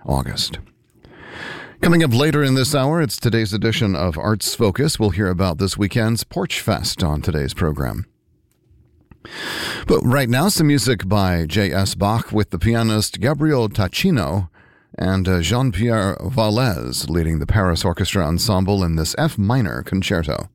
August. Coming up later in this hour, it's today's edition of Arts Focus. We'll hear about this weekend's Porch Fest on today's program. But right now, some music by J.S. Bach with the pianist Gabriel Tacchino and Jean-Pierre Valles leading the Paris Orchestra Ensemble in this F minor concerto.